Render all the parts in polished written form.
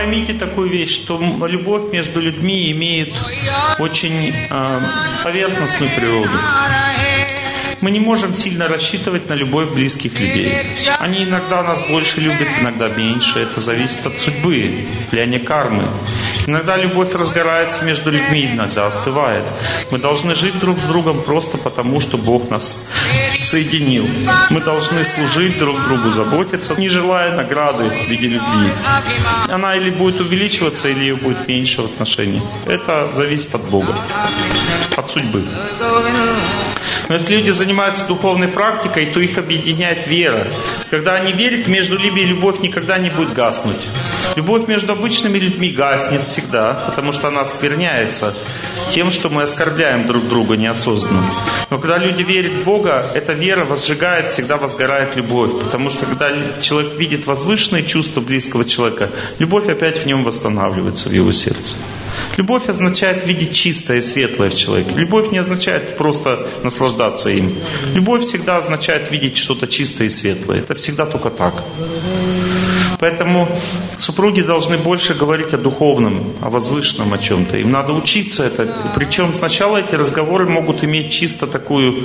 поймите такую вещь, что любовь между людьми имеет очень поверхностную природу. Мы не можем сильно рассчитывать на любовь близких людей. Они иногда нас больше любят, иногда меньше. Это зависит от судьбы, влияния кармы. Иногда любовь разгорается между людьми, иногда остывает. Мы должны жить друг с другом просто потому, что Бог нас соединил. Мы должны служить друг другу, заботиться, не желая награды в виде любви. Она или будет увеличиваться, или ее будет меньше в отношениях. Это зависит от Бога, от судьбы. Но если люди занимаются духовной практикой, то их объединяет вера. Когда они верят, между ними любовь никогда не будет гаснуть. Любовь между обычными людьми гаснет всегда, потому что она оскверняется тем, что мы оскорбляем друг друга неосознанно. Но когда люди верят в Бога, эта вера возжигает, всегда возгорает любовь. Потому что когда человек видит возвышенные чувства близкого человека, любовь опять в нем восстанавливается, в его сердце. Любовь означает видеть чистое и светлое в человеке. Любовь не означает просто наслаждаться им. Любовь всегда означает видеть что-то чистое и светлое. Это всегда только так. Поэтому супруги должны больше говорить о духовном, о возвышенном, о чем-то. Им надо учиться это. Причем сначала эти разговоры могут иметь чисто такую,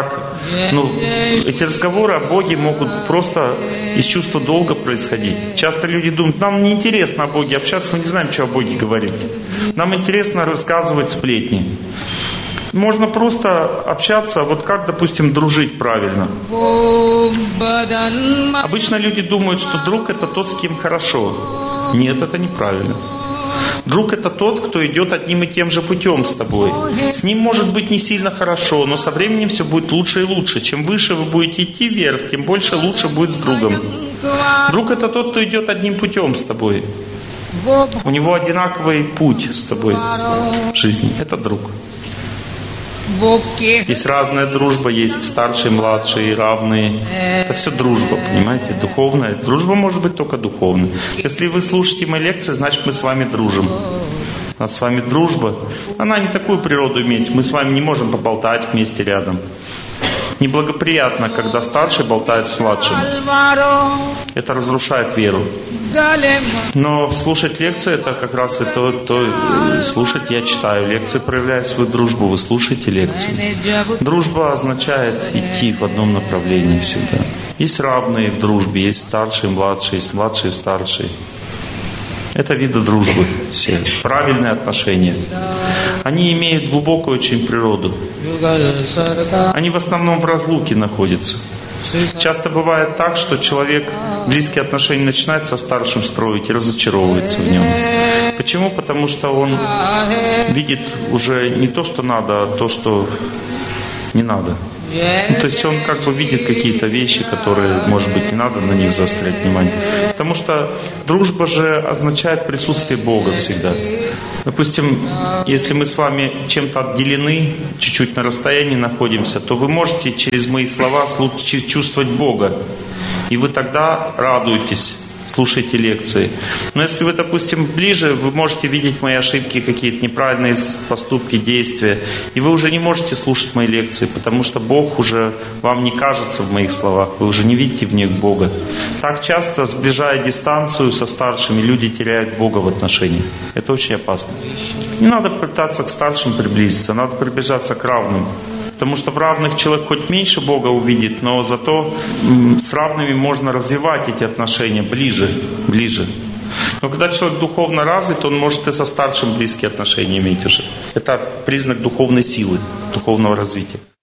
эти разговоры о Боге могут просто из чувства долга происходить. Часто люди думают, нам не интересно о Боге общаться, мы не знаем, что о Боге говорить. Нам интересно рассказывать сплетни. Можно просто общаться, вот как, допустим, дружить правильно. Обычно люди думают, что друг это тот, с кем хорошо. Нет, это неправильно. Друг это тот, кто идет одним и тем же путем с тобой. С ним может быть не сильно хорошо, но со временем все будет лучше и лучше. Чем выше вы будете идти вверх, тем больше лучше будет с другом. Друг это тот, кто идет одним путем с тобой. У него одинаковый путь с тобой в жизни. Это друг. Есть разная дружба, есть старшие, младшие, равные. Это все дружба, понимаете, духовная. Дружба может быть только духовной. Если вы слушаете мои лекции, значит мы с вами дружим. У нас с вами дружба. Она не такую природу имеет. Мы с вами не можем поболтать вместе рядом. Неблагоприятно, когда старший болтает с младшим. Это разрушает веру. Но слушать лекции, это как раз слушать я читаю. Лекции проявляют свою дружбу, вы слушаете лекции. Дружба означает идти в одном направлении всегда. Есть равные в дружбе, есть старшие, младшие, есть младшие, старшие. Это виды дружбы все. Правильные отношения. Они имеют глубокую очень природу. Они в основном в разлуке находятся. Часто бывает так, что человек близкие отношения начинает со старшим строить и разочаровывается в нем. Почему? Потому что он видит уже не то, что надо, а то, что не надо. То есть он как бы видит какие-то вещи, которые, может быть, не надо на них заострять внимание. Потому что дружба же означает присутствие Бога всегда. Допустим, если мы с вами чем-то отделены, чуть-чуть на расстоянии находимся, то вы можете через мои слова чувствовать Бога. И вы тогда радуетесь, слушайте лекции. Но если вы, допустим, ближе, вы можете видеть мои ошибки, какие-то неправильные поступки, действия. И вы уже не можете слушать мои лекции, потому что Бог уже вам не кажется в моих словах. Вы уже не видите в них Бога. Так часто, сближая дистанцию со старшими, люди теряют Бога в отношениях. Это очень опасно. Не надо пытаться к старшим приблизиться, надо приближаться к равным. Потому что в равных человек хоть меньше Бога увидит, но зато с равными можно развивать эти отношения ближе. Но когда человек духовно развит, он может и со старшим близкие отношения иметь уже. Это признак духовной силы, духовного развития.